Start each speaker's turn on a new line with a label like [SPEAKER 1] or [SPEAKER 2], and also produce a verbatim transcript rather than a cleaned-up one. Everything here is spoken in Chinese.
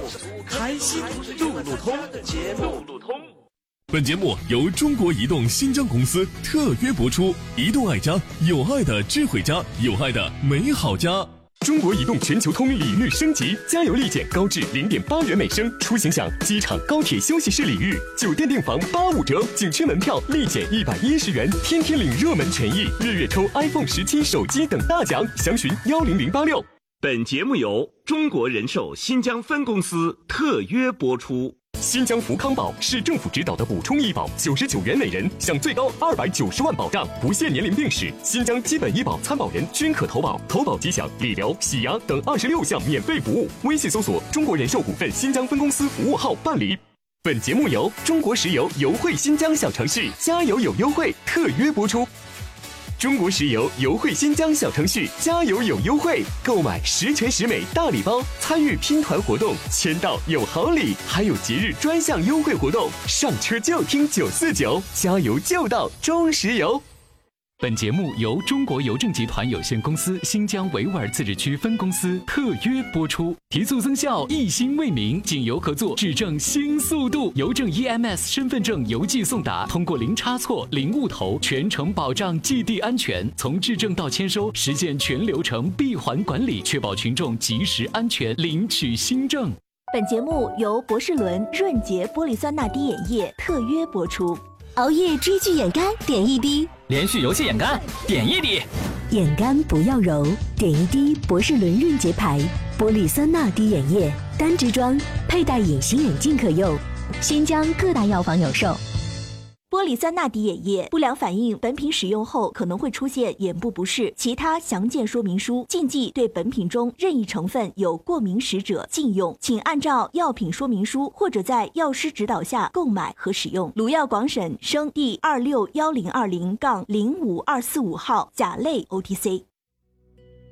[SPEAKER 1] 开心路路通。路路通。
[SPEAKER 2] 本节目由中国移动新疆公司特约播出。移动爱家，有爱的智慧家，有爱的美好家。中国移动全球通礼遇升级，加油立减高至零点八元每升，出行享机场、高铁休息室礼遇，酒店订房八五折，景区门票立减一百一十元，天天领热门权益，日月抽 iPhone 十七手机等大奖，详询幺零零八六。
[SPEAKER 1] 本节目由中国人寿新疆分公司特约播出。
[SPEAKER 2] 新疆福康宝是政府指导的补充医保，九十九元每人，享最高二百九十万保障，不限年龄病史。新疆基本医保参保人均可投保，投保即享理疗、洗牙等二十六项免费服务。微信搜索中国人寿股份新疆分公司服务号办理。本节目由中国石油油汇新疆小城市加油有优惠特约播出。中国石油油汇新疆小程序加油有优惠，购买十全十美大礼包，参与拼团活动，签到有好礼，还有节日专项优惠活动。上车就听九四九，加油就到中石油。
[SPEAKER 3] 本节目由中国邮政集团有限公司新疆维吾尔自治区分公司特约播出。提速增效，一心为民，锦邮合作，质证新速度。邮政 E M S 身份证邮寄送达，通过零差错、零误投，全程保障寄递安全。从质证到签收，实现全流程闭环管理，确保群众及时安全领取新证。
[SPEAKER 4] 本节目由博士伦润洁玻璃酸钠滴眼液特约播出。熬夜追剧眼干，点一滴；
[SPEAKER 5] 连续游戏眼干，点一滴。
[SPEAKER 4] 眼干不要揉，点一滴博士伦润洁牌玻璃酸钠滴眼液，单支装，佩戴隐形眼镜可用。新疆各大药房有售。玻璃酸钠滴眼液不良反应，本品使用后可能会出现眼部不适，其他详见说明书。禁忌对本品中任意成分有过敏史者禁用，请按照药品说明书或者在药师指导下购买和使用。鲁药广审生第二六幺零二零杠零五二四五号甲类 O T C。